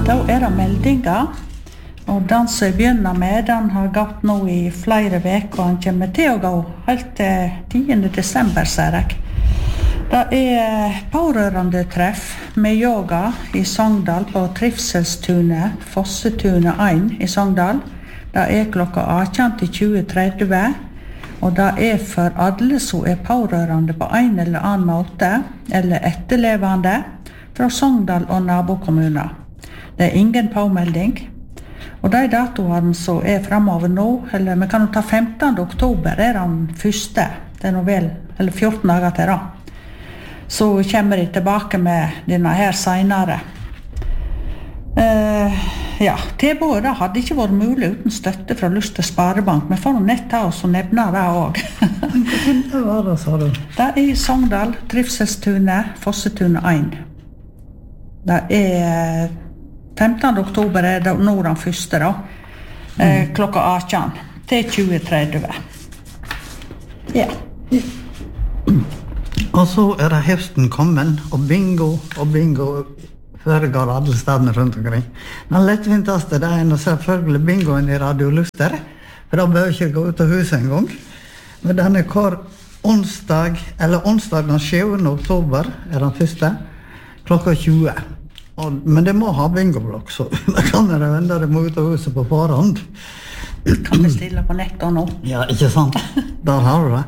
Da det meldinger, og den som jeg begynner med, den har gått nå i flere veker, og han kommer til å gå helt til 10. desember, sier jeg. Det pårørende treff med yoga i Sogndal på Trivselstunet, Fossetunet 1 i Sogndal. Det klokka 18 til 20:30, og det for alle som pårørende på en eller annen måte, eller etterlevende, fra Sogndal og nabokommuner. Det ingen påmelding. Og de datoene som fremover nå, eller vi kan jo ta 15. oktober, den første. Det nå vel, eller 14 dager til da. Så kommer de tilbake med denne her senere. Ja, tilbudet hadde ikke vært mulig uten støtte fra Luster Sparebank, men for å nett ta oss og nevne det også. Hva var det, sa du? Det i Sogndal, Trivselstunet, Fossetunet 1. Det 15. oktober det nå den første da, klokka 18 til 20:30. Ja. Og så det høsten kommet, og bingo foregår alle stedene rundt omkring. Den lettvinteste det nå selvfølgelig bingoen i Radio Luster, for da bør ikke gå ut av huset en gang. Men denne hver onsdag den 7. oktober den første, klokka 20. Men det må ha bingoblokk, så da kan det vende det må ut av huset på forhånd. Kan bestille på nettet nå. Ja, ikke sant? Der har du det.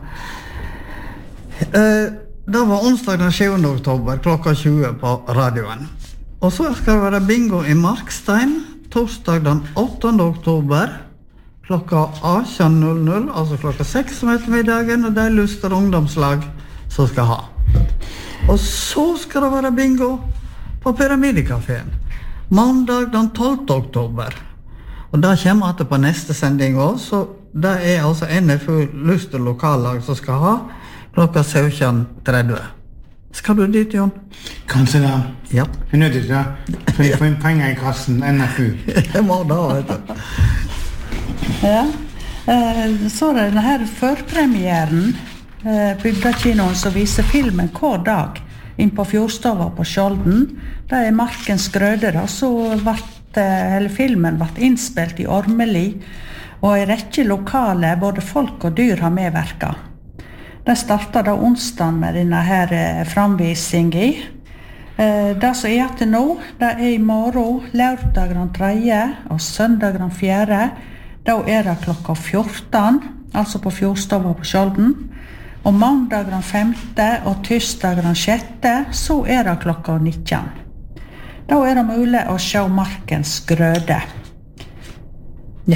Det var onsdag den 7. oktober, klokka 20 på radioen. Og så skal det være bingo i Markstein, torsdag den 8. oktober, klokka 18:00, altså klokka 6 om ettermiddagen, og det Luster ungdomslag som skal ha. Og så skal det være bingo på Pyramidekaféen, mandag den 12. oktober. Og det kommer etter på neste sending også, så det altså NFU Luster lokallag som skal ha klokka 17:30. Skal du dit, Jon? Kanskje da. Ja. Jeg nødt til det, for jeg får inn penger i kassen, NFU. Jeg må da, vet du. Ja. Så denne her førpremieren, Bygdakinoen som viser filmen hver dag inn på Fjordstova på Skjolden. Det Markens Grøde da, så filmen ble innspilt i Ormeli, og en rekke lokale, både folk og dyr har medvirket. Det startet da onsdagen med denne her framvisingen. Det som til nå, det i morgen, lørdag den 3. og søndag den 4. Da det klokka 14, altså på Fjordstova på Skjolden. Og mandag den 5. og tirsdag den 6. så det klokka 19. Da det mulig å se Markens Grøde. Ja.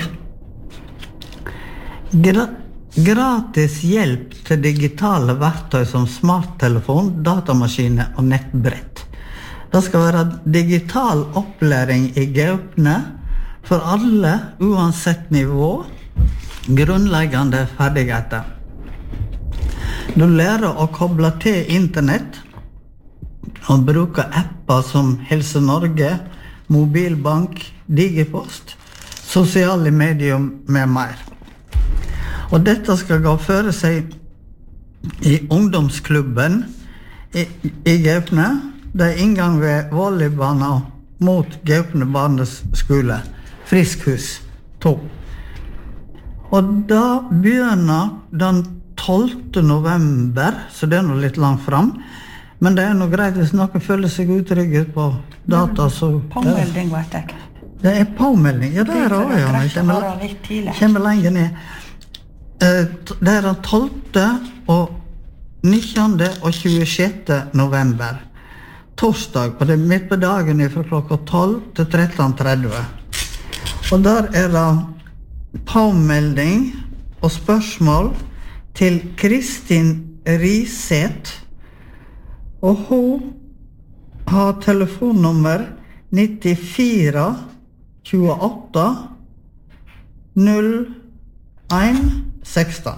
Gratis hjelp til digitale verktøy som smarttelefon, datamaskiner og nettbrett. Det skal være digital opplæring i Gaupne for alle, uansett nivå, grunnleggende ferdigheter. Du lærer å koble til internett og bruke apper som Helse Norge, mobilbank, digipost, sosiale medier med mer. Og dette skal gå føre seg i ungdomsklubben i Gaupne. Det inngang ved volleybana mot Gaupne barneskole, Friskhus 2. Og da begynner den 12. november, så det noe litt langt fram. Men det noe greit hvis noen føler seg utrygget på data, så... Påmelding, vet jeg. Det påmelding, ja, det også, ja. Jeg kommer lenger ned. Det den 12. og 19. og 26. november. Torsdag, og det midt på dagen fra klokka 12 til 13:30. Og der det påmelding og spørsmål til Kristin Riseth, og hun har telefonnummer 94 28 01 16.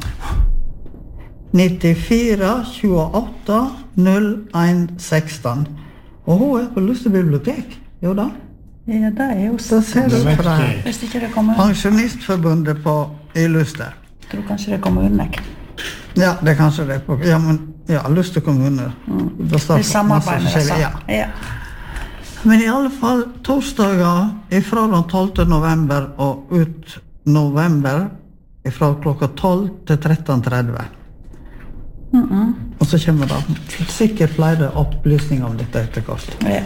94 28 01 16. Og hun på Luster bibliotek, jo da? Ja, det jo så. Det ser du fra hvis ikke det kommer Pensjonistforbundet i Luster. Jeg tror kanskje det kommer unna. Ja, det kanskje det ja, men ja, Luster kommune. Det samarbeider med det. Ja. Men i alle fall torsdager ifra den 12. november og ut november ifra klokka 12 til 13:30. Og så kommer det sikkert flere opplysninger om dette etter hvert. Ja.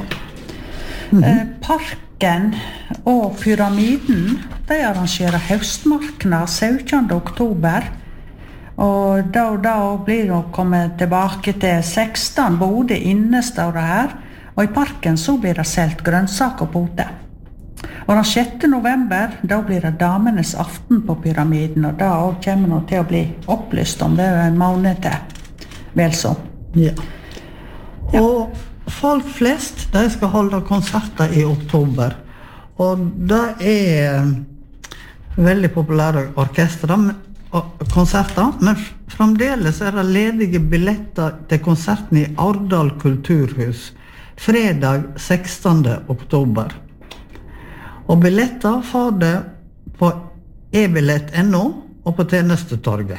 Parken og Pyramiden, de arrangerer høstmarknad 17. oktober. Og da blir det å komme tilbake til 16 Bodø inne, står det her. Og i parken så blir det selt grønnsaker på ute. Og den 6. november, da blir det damenes aften på Pyramiden, og da kommer det til å bli opplyst om det en måned til. Vel så. Ja. Og folk flest, de skal holde konserter i oktober. Og det veldig populære orkestre, konserter, men fremdeles det ledige billetter til konserten i Ardal kulturhus fredag 16. oktober. Og billetter får det på ebillett.no og på tjenestetorget.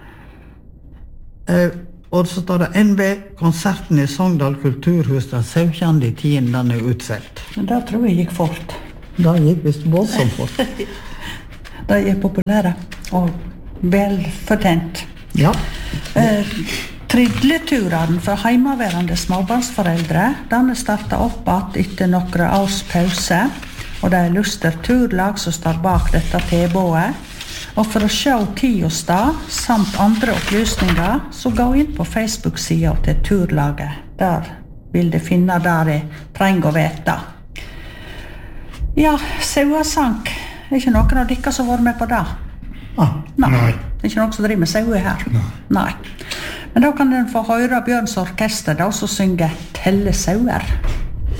Og så står det NB konserten i Sogndal kulturhus den 17.10. Den utselt. Da tror jeg gikk fort. Da gikk visst voldsomt fort. De populære og velfortjent. Ja. Tridleturen for heimaværende småbarnsforeldre, den startet opp etter noen års pause, og det Luster Turlag som står bak dette tilbudet. Og for å se tid og sted, samt andre opplysninger, så gå inn på Facebook-siden til Turlaget. Der vil du finne der jeg trenger å vite. Ja, sauesank. Ikke noen av dere som har vært med på det? Nei. Det ikke noen som driver med saue her? Nei. Men da kan den få høre Bjørns orkester, da som synger Telle sauer.